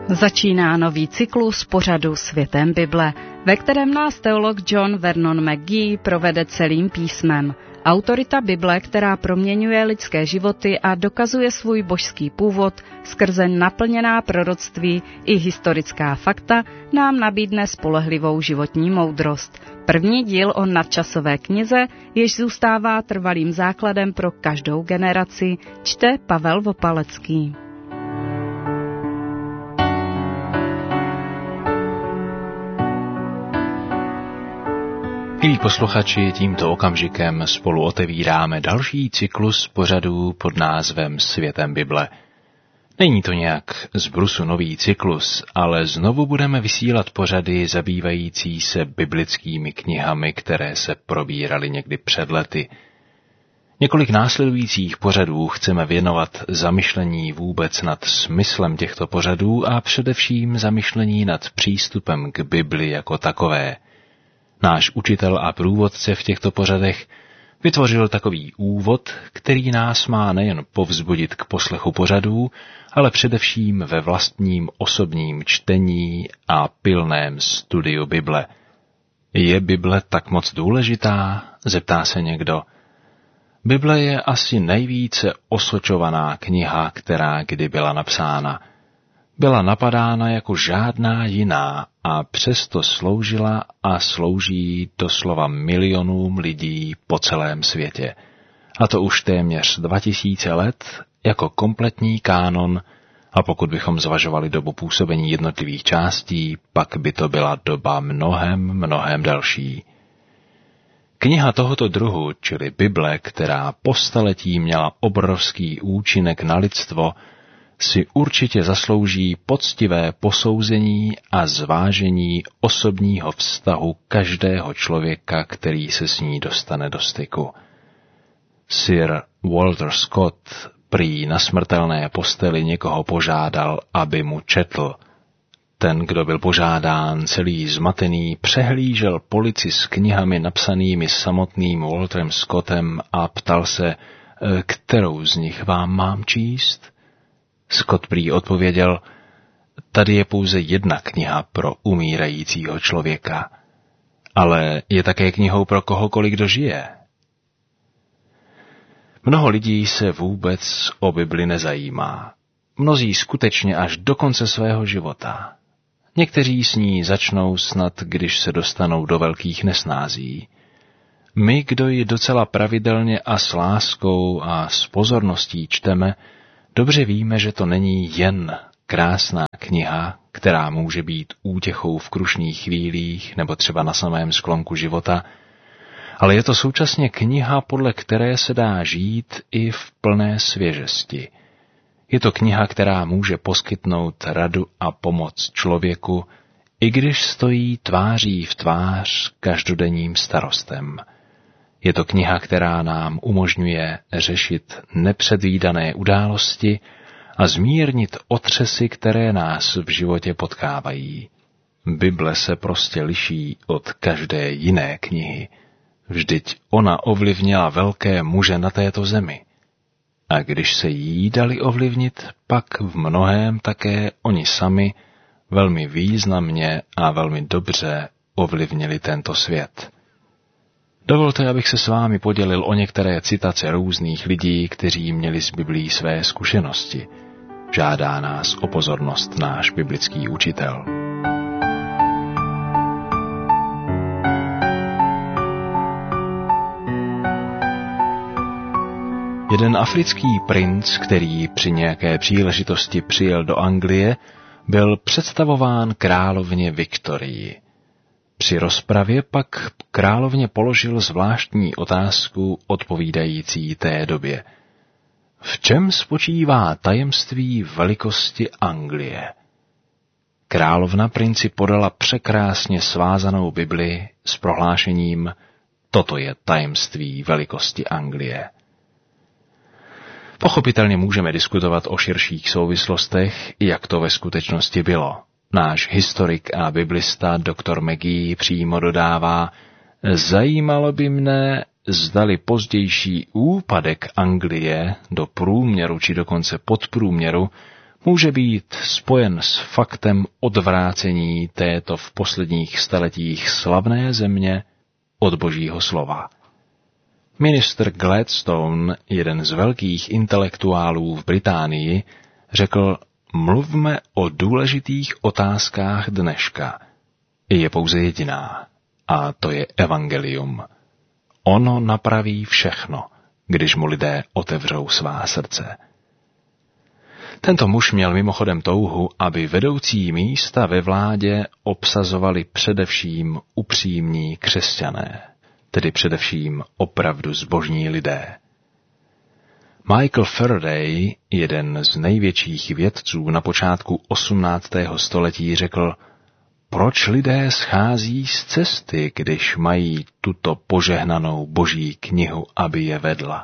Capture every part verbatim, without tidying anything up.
Začíná nový cyklus pořadu Světem Bible, ve kterém nás teolog John Vernon McGee provede celým písmem. Autorita Bible, která proměňuje lidské životy a dokazuje svůj božský původ skrze naplněná proroctví i historická fakta, nám nabídne spolehlivou životní moudrost. První díl o nadčasové knize, jež zůstává trvalým základem pro každou generaci, čte Pavel Vopalecký. Milí posluchači, tímto okamžikem spolu otevíráme další cyklus pořadů pod názvem Světem Bible. Není to nějak z brusu nový cyklus, ale znovu budeme vysílat pořady zabývající se biblickými knihami, které se probíraly někdy před lety. Několik následujících pořadů chceme věnovat zamyšlení vůbec nad smyslem těchto pořadů a především zamyšlení nad přístupem k Bibli jako takové. Náš učitel a průvodce v těchto pořadech vytvořil takový úvod, který nás má nejen povzbudit k poslechu pořadů, ale především ve vlastním osobním čtení a pilném studiu Bible. Je Bible tak moc důležitá? Zeptá se někdo. Bible je asi nejvíce osočovaná kniha, která kdy byla napsána. Byla napadána jako žádná jiná a přesto sloužila a slouží doslova milionům lidí po celém světě. A to už téměř dva tisíce let jako kompletní kánon, a pokud bychom zvažovali dobu působení jednotlivých částí, pak by to byla doba mnohem, mnohem delší. Kniha tohoto druhu, čili Bible, která po staletí měla obrovský účinek na lidstvo, si určitě zaslouží poctivé posouzení a zvážení osobního vztahu každého člověka, který se s ní dostane do styku. Sir Walter Scott prý na smrtelné posteli někoho požádal, aby mu četl. Ten, kdo byl požádán, celý zmatený, přehlížel polici s knihami napsanými samotným Walterem Scottem a ptal se, kterou z nich vám mám číst? Scott prý odpověděl, tady je pouze jedna kniha pro umírajícího člověka, ale je také knihou pro kohokoliv, kdo žije. Mnoho lidí se vůbec o Bibli nezajímá. Mnozí skutečně až do konce svého života. Někteří s ní začnou snad, když se dostanou do velkých nesnází. My, kdo ji docela pravidelně a s láskou a s pozorností čteme, dobře víme, že to není jen krásná kniha, která může být útěchou v krušných chvílích nebo třeba na samém sklonku života, ale je to současně kniha, podle které se dá žít i v plné svěžesti. Je to kniha, která může poskytnout radu a pomoc člověku, i když stojí tváří v tvář každodenním starostem. Je to kniha, která nám umožňuje řešit nepředvídané události a zmírnit otřesy, které nás v životě potkávají. Bible se prostě liší od každé jiné knihy. Vždyť ona ovlivnila velké muže na této zemi. A když se jí dali ovlivnit, pak v mnohém také oni sami velmi významně a velmi dobře ovlivnili tento svět. Dovolte, abych se s vámi podělil o některé citace různých lidí, kteří měli z Biblí své zkušenosti. Žádá nás o pozornost náš biblický učitel. Jeden africký princ, který při nějaké příležitosti přijel do Anglie, byl představován královně Viktorii. Při rozpravě pak královně položil zvláštní otázku odpovídající té době. V čem spočívá tajemství velikosti Anglie? Královna princi podala překrásně svázanou Bibli s prohlášením: toto je tajemství velikosti Anglie. Pochopitelně můžeme diskutovat o širších souvislostech, jak to ve skutečnosti bylo. Náš historik a biblista doktor McGee přímo dodává, zajímalo by mne, zdali pozdější úpadek Anglie do průměru či dokonce podprůměru může být spojen s faktem odvrácení této v posledních staletích slavné země od Božího slova. Ministr Gladstone, jeden z velkých intelektuálů v Británii, řekl: mluvme o důležitých otázkách dneška. Je pouze jediná, a to je evangelium. Ono napraví všechno, když mu lidé otevřou svá srdce. Tento muž měl mimochodem touhu, aby vedoucí místa ve vládě obsazovali především upřímní křesťané, tedy především opravdu zbožní lidé. Michael Faraday, jeden z největších vědců na počátku osmnáctého století, řekl: proč lidé schází z cesty, když mají tuto požehnanou Boží knihu, aby je vedla?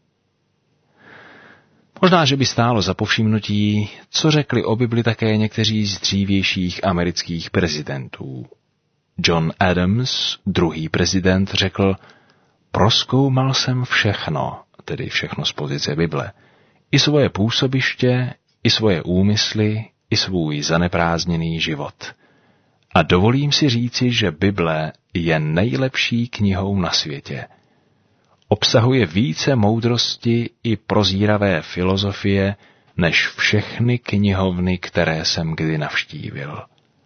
Možná, že by stálo za povšimnutí, co řekli o Bibli také někteří z dřívějších amerických prezidentů. John Adams, druhý prezident, řekl: prozkoumal jsem všechno, tedy všechno z pozice Bible, i svoje působiště, i svoje úmysly, i svůj zaneprázdněný život. A dovolím si říci, že Bible je nejlepší knihou na světě. Obsahuje více moudrosti i prozíravé filozofie než všechny knihovny, které jsem kdy navštívil.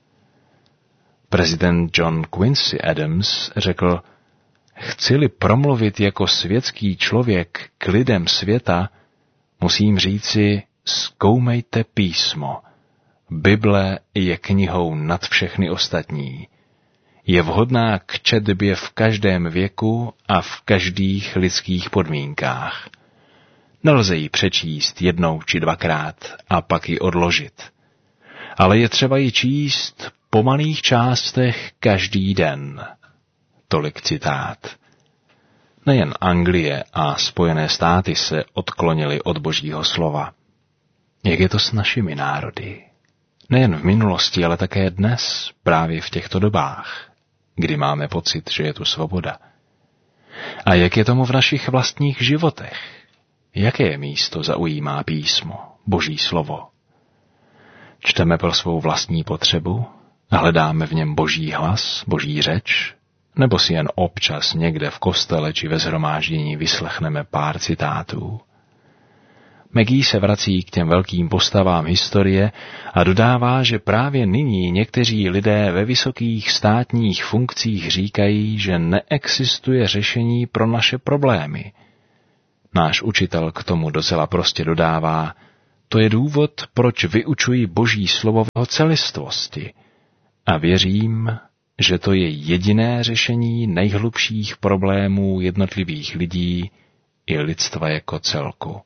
Prezident John Quincy Adams řekl: chci-li promluvit jako světský člověk k lidem světa, musím říci, zkoumejte písmo. Bible je knihou nad všechny ostatní. Je vhodná k četbě v každém věku a v každých lidských podmínkách. Nelze ji přečíst jednou či dvakrát a pak ji odložit. Ale je třeba ji číst po malých částech každý den. Tolik citát. Nejen Anglie a Spojené státy se odklonily od Božího slova. Jak je to s našimi národy? Nejen v minulosti, ale také dnes, právě v těchto dobách, kdy máme pocit, že je tu svoboda. A jak je tomu v našich vlastních životech? Jaké místo zaujímá písmo, Boží slovo? Čteme pro svou vlastní potřebu? Hledáme v něm Boží hlas, Boží řeč? Nebo si jen občas někde v kostele či ve shromáždění vyslechneme pár citátů? Maggie se vrací k těm velkým postavám historie a dodává, že právě nyní někteří lidé ve vysokých státních funkcích říkají, že neexistuje řešení pro naše problémy. Náš učitel k tomu docela prostě dodává: to je důvod, proč vyučuji Boží slovo v jeho celistvosti. A věřím, že to je jediné řešení nejhlubších problémů jednotlivých lidí i lidstva jako celku.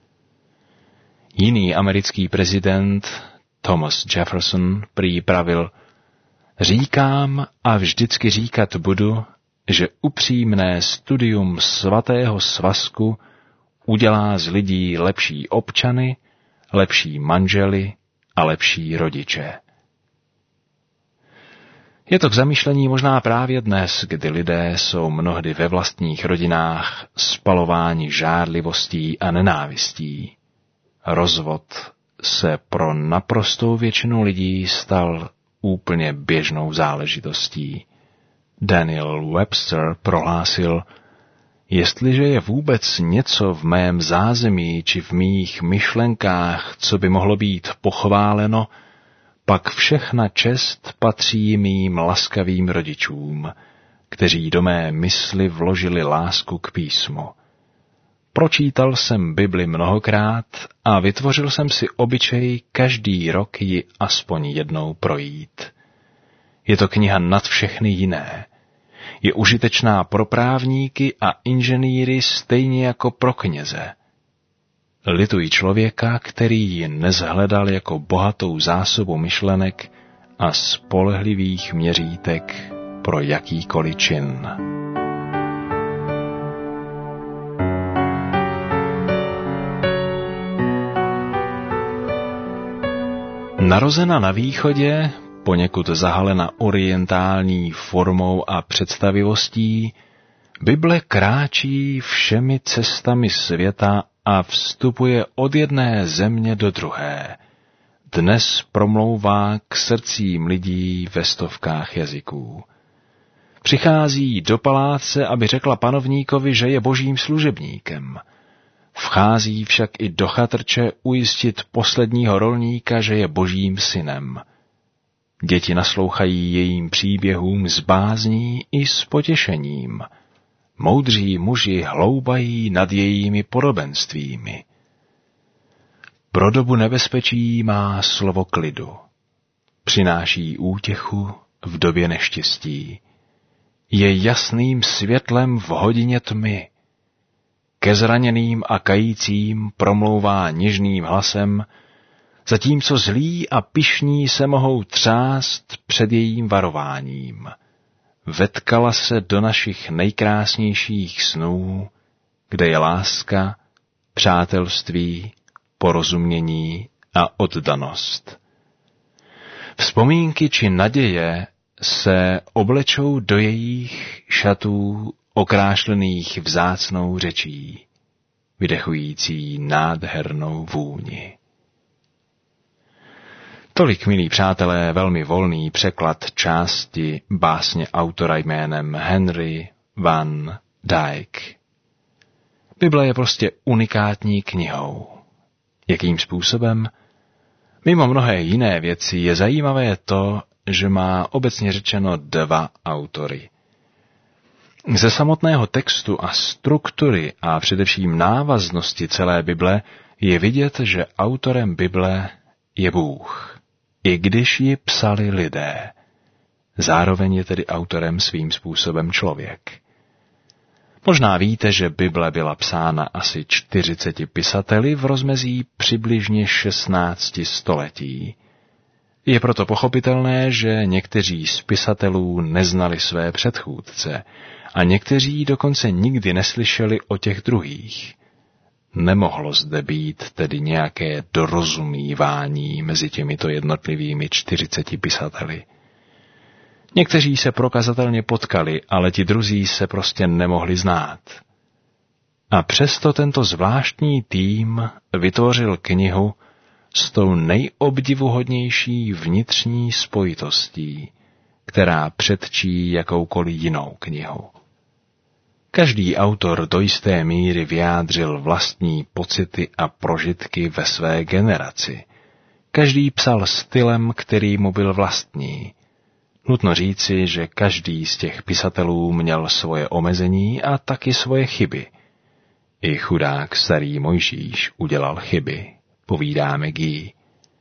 Jiný americký prezident, Thomas Jefferson, prý pravil: říkám a vždycky říkat budu, že upřímné studium svatého svazku udělá z lidí lepší občany, lepší manžely a lepší rodiče. Je to k zamýšlení možná právě dnes, kdy lidé jsou mnohdy ve vlastních rodinách spalováni žárlivostí a nenávistí. Rozvod se pro naprostou většinu lidí stal úplně běžnou záležitostí. Daniel Webster prohlásil: jestliže je vůbec něco v mém zázemí či v mých myšlenkách, co by mohlo být pochváleno, pak všechna čest patří mým laskavým rodičům, kteří do mé mysli vložili lásku k písmu. Pročítal jsem Bibli mnohokrát a vytvořil jsem si obyčej každý rok ji aspoň jednou projít. Je to kniha nad všechny jiné. Je užitečná pro právníky a inženýry stejně jako pro kněze. Lituji člověka, který ji nezhledal jako bohatou zásobu myšlenek a spolehlivých měřítek pro jakýkoliv čin. Narozena na východě, poněkud zahalena orientální formou a představivostí, Bible kráčí všemi cestami světa a vstupuje od jedné země do druhé, dnes promlouvá k srdcím lidí ve stovkách jazyků. Přichází do paláce, aby řekla panovníkovi, že je božím služebníkem. Vchází však i do chatrče ujistit posledního rolníka, že je božím synem. Děti naslouchají jejím příběhům s bázní i s potěšením. Moudří muži hloubají nad jejími podobenstvími. Pro dobu nebezpečí má slovo klidu. Přináší útěchu v době neštěstí. Je jasným světlem v hodině tmy. Ke zraněným a kajícím promlouvá něžným hlasem, zatímco zlí a pyšní se mohou třást před jejím varováním. Vetkala se do našich nejkrásnějších snů, kde je láska, přátelství, porozumění a oddanost. Vzpomínky či naděje se oblečou do jejich šatů okrášlených vzácnou řečí, vydechující nádhernou vůni. Tolik, milí přátelé, velmi volný překlad části básně autora jménem Henry van Dyke. Bible je prostě unikátní knihou. Jakým způsobem? Mimo mnohé jiné věci je zajímavé to, že má obecně řečeno dva autory. Ze samotného textu a struktury a především návaznosti celé Bible je vidět, že autorem Bible je Bůh, i když ji psali lidé. Zároveň je tedy autorem svým způsobem člověk. Možná víte, že Bible byla psána asi čtyřiceti pisateli v rozmezí přibližně šestnácti století. Je proto pochopitelné, že někteří z pisatelů neznali své předchůdce a někteří dokonce nikdy neslyšeli o těch druhých. Nemohlo zde být tedy nějaké dorozumívání mezi těmito jednotlivými čtyřiceti pisateli. Někteří se prokazatelně potkali, ale ti druzí se prostě nemohli znát. A přesto tento zvláštní tým vytvořil knihu s tou nejobdivuhodnější vnitřní spojitostí, která předčí jakoukoliv jinou knihu. Každý autor do jisté míry vyjádřil vlastní pocity a prožitky ve své generaci. Každý psal stylem, který mu byl vlastní. Nutno říci, že každý z těch pisatelů měl svoje omezení a taky svoje chyby. I chudák starý Mojžíš udělal chyby, povídáme Guy.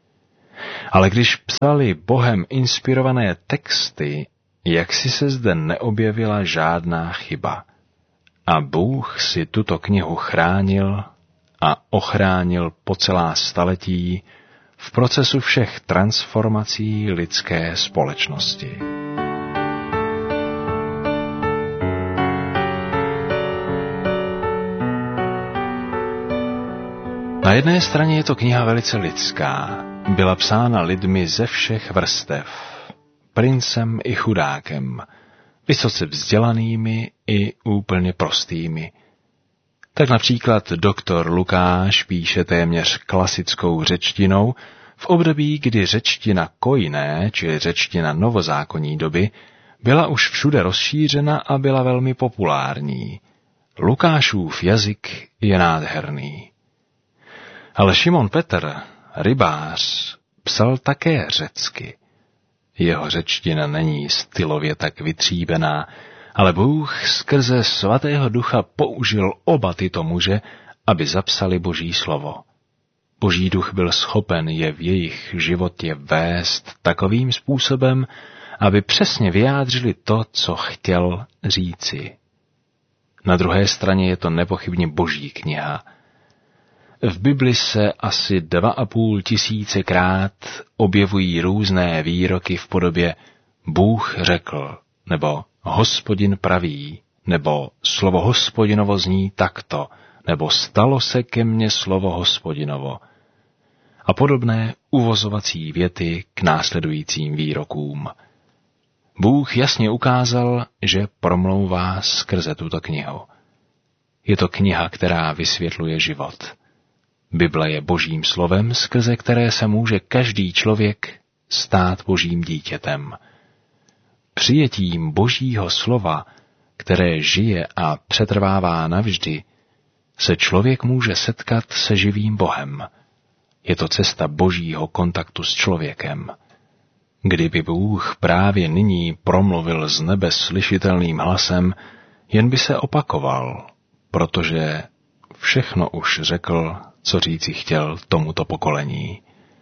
Ale když psali Bohem inspirované texty, jaksi se zde neobjevila žádná chyba. A Bůh si tuto knihu chránil a ochránil po celá staletí v procesu všech transformací lidské společnosti. Na jedné straně je to kniha velice lidská. Byla psána lidmi ze všech vrstev, princem i chudákem, vysoce vzdělanými i úplně prostými. Tak například doktor Lukáš píše téměř klasickou řečtinou v období, kdy řečtina kojné, či řečtina novozákonní doby, byla už všude rozšířena a byla velmi populární. Lukášův jazyk je nádherný. Ale Šimon Petr, rybář, psal také řecky. Jeho řečtina není stylově tak vytříbená, ale Bůh skrze svatého ducha použil oba tyto muže, aby zapsali Boží slovo. Boží duch byl schopen je v jejich životě vést takovým způsobem, aby přesně vyjádřili to, co chtěl říci. Na druhé straně je to nepochybně Boží kniha. V Bibli se asi dva a půl tisícekrát objevují různé výroky v podobě Bůh řekl, nebo Hospodin praví, nebo slovo Hospodinovo zní takto, nebo stalo se ke mně slovo Hospodinovo. A podobné uvozovací věty k následujícím výrokům. Bůh jasně ukázal, že promlouvá skrze tuto knihu. Je to kniha, která vysvětluje život. Bible je Božím slovem, skrze které se může každý člověk stát Božím dítětem. Přijetím Božího slova, které žije a přetrvává navždy, se člověk může setkat se živým Bohem. Je to cesta Božího kontaktu s člověkem. Kdyby Bůh právě nyní promluvil z nebe slyšitelným hlasem, jen by se opakoval, protože všechno už řekl, co říci chtěl tomuto pokolení.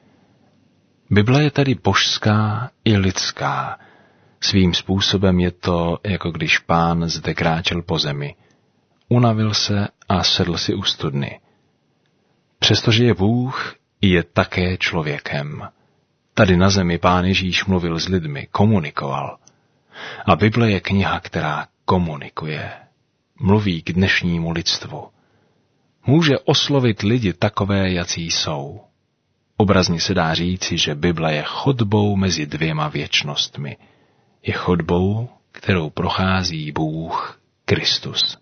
Bible je tedy božská i lidská. Svým způsobem je to, jako když Pán zde kráčel po zemi. Unavil se a sedl si u studny. Přestože je Bůh, je také člověkem. Tady na zemi Pán Ježíš mluvil s lidmi, komunikoval. A Bible je kniha, která komunikuje. Mluví k dnešnímu lidstvu. Může oslovit lidi takové, jací jsou. Obrazně se dá říci, že Bible je chodbou mezi dvěma věčnostmi. Je chodbou, kterou prochází Bůh Kristus.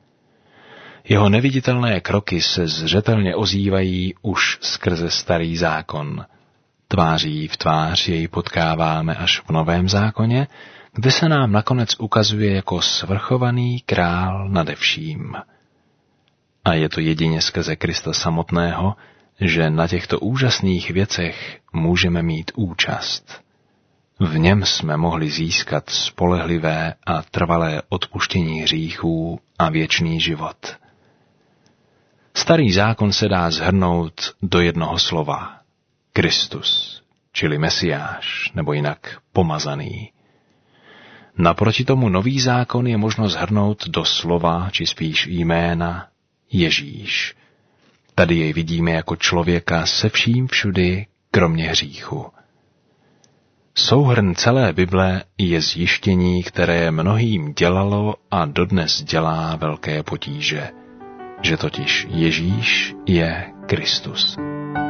Jeho neviditelné kroky se zřetelně ozývají už skrze starý zákon. Tváří v tvář jej potkáváme až v Novém zákoně, kde se nám nakonec ukazuje jako svrchovaný král nade vším. A je to jedině skrze Krista samotného, že na těchto úžasných věcech můžeme mít účast. V něm jsme mohli získat spolehlivé a trvalé odpuštění hříchů a věčný život. Starý zákon se dá shrnout do jednoho slova. Kristus, čili Mesiáš, nebo jinak pomazaný. Naproti tomu nový zákon je možno shrnout do slova, či spíš jména Ježíš. Tady jej vidíme jako člověka se vším všudy, kromě hříchu. Souhrn celé Bible je zjištění, které mnohým dělalo a dodnes dělá velké potíže, že totiž Ježíš je Kristus.